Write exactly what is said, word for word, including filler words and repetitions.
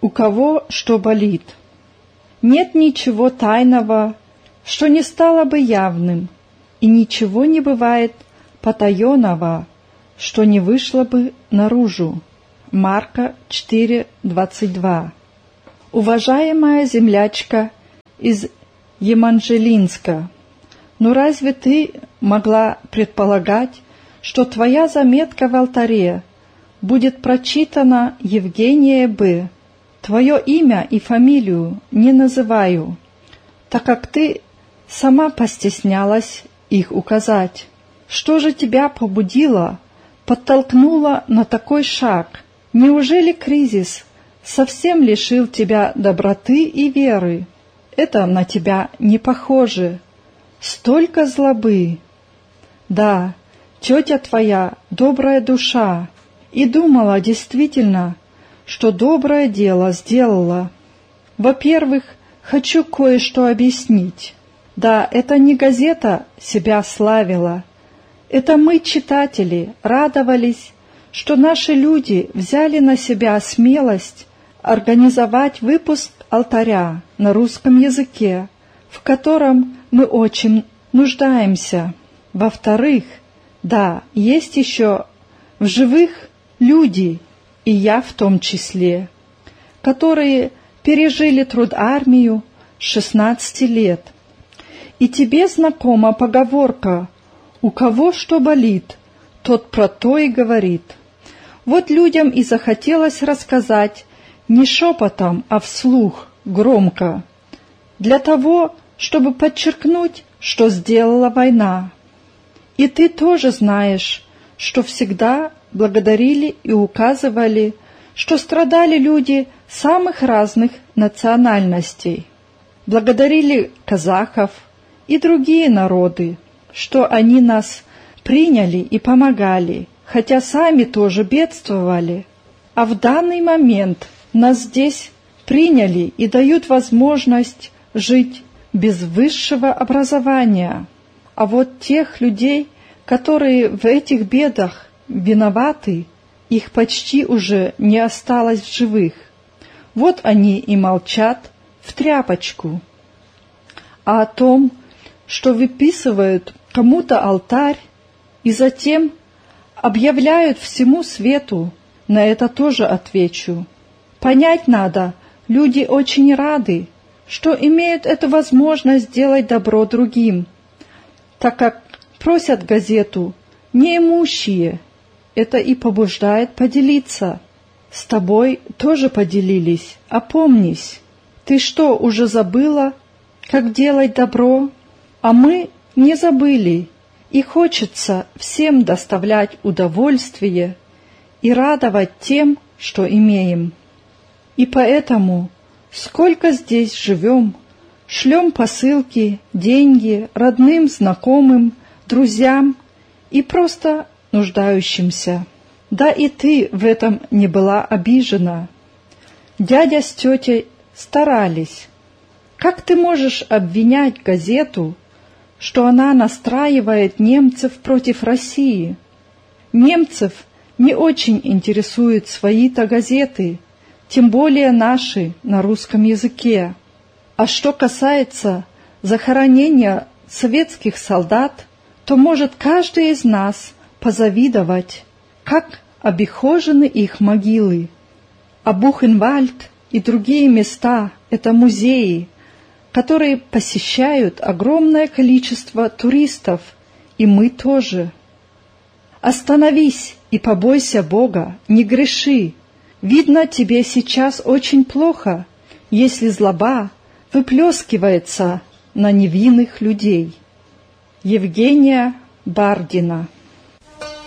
у кого что болит. Нет ничего тайного, что не стало бы явным, и ничего не бывает потаенного, что не вышло бы наружу. Марка четыре двадцать два. Уважаемая землячка из Еманжелинска, ну разве ты могла предполагать, что твоя заметка в алтаре будет прочитана Евгения Б. Твое имя и фамилию не называю, так как ты сама постеснялась их указать. Что же тебя побудило, подтолкнуло на такой шаг? Неужели кризис совсем лишил тебя доброты и веры? Это на тебя не похоже. Столько злобы. Да, тетя твоя добрая душа, и думала действительно, что доброе дело сделала. Во-первых, хочу кое-что объяснить. Да, это не газета себя славила. Это мы, читатели, радовались, что наши люди взяли на себя смелость организовать выпуск алтаря на русском языке, в котором мы очень нуждаемся. Во-вторых, да, есть еще в живых люди, и я в том числе, которые пережили труд-армию с шестнадцати лет. И тебе знакома поговорка «У кого что болит, тот про то и говорит». Вот людям и захотелось рассказать не шепотом, а вслух, громко, для того, чтобы подчеркнуть, что сделала война. И ты тоже знаешь, что всегда благодарили и указывали, что страдали люди самых разных национальностей. Благодарили казахов и другие народы, что они нас приняли и помогали, хотя сами тоже бедствовали. А в данный момент нас здесь приняли и дают возможность жить без высшего образования. А вот тех людей, которые в этих бедах виноваты, их почти уже не осталось в живых. Вот они и молчат в тряпочку. А о том, что выписывают кому-то алтарь и затем объявляют всему свету, на это тоже отвечу. Понять надо, люди очень рады, что имеют эту возможность сделать добро другим, так как просят газету неимущие. Это и побуждает поделиться. С тобой тоже поделились, опомнись. Ты что, уже забыла, как делать добро? А мы не забыли, и хочется всем доставлять удовольствие и радовать тем, что имеем. И поэтому, сколько здесь живем, шлем посылки, деньги родным, знакомым, друзьям и просто нуждающимся. Да и ты в этом не была обижена. Дядя с тетей старались. Как ты можешь обвинять газету, что она настраивает немцев против России? Немцев не очень интересуют свои-то газеты, тем более наши на русском языке. А что касается захоронения советских солдат, то может каждый из нас позавидовать, как обихожены их могилы. А Бухенвальд и другие места — это музеи, которые посещают огромное количество туристов, и мы тоже. Остановись и побойся Бога, не греши. Видно, тебе сейчас очень плохо, если злоба выплескивается на невинных людей. Евгения Бардина.